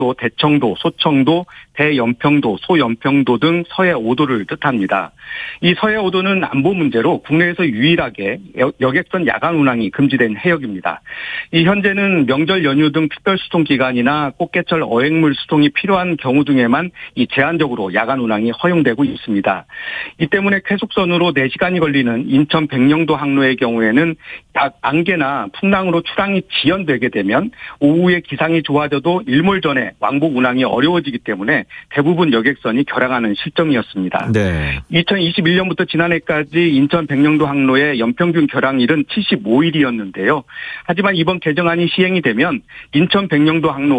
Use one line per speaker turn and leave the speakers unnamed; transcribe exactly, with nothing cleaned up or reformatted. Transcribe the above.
또 대청도, 소청도, 대연평도, 소연평도 등 서해 오 도를 뜻합니다. 이 서해 오 도는 안보 문제로 국내에서 유일하게 여객선 야간 운항이 금지된 해역입니다. 이 현재는 명절 연휴 등 특별 수송 기간이나 꽃게철 어획물 수송이 필요한 경우 등에만 이 제한적으로 야간 운항이 허용되고 있습니다. 이 때문에 쾌속선으로 네 시간이 걸리는 인천 백령도 항로의 경우에는 약 안개나 풍랑으로 출항이 지연되게 되면 오후에 기상이 좋아져도 일몰 전에 왕복 운항이 어려워지기 때문에 대부분 여객선이 결항하는 실정이었습니다.
네.
이천이십일 년부터 지난해까지 인천 백령도 항로의 연평균 결항일은 칠십오 일이었는데요. 하지만 이번 개정안이 시행이 되면 인천 백령도 항로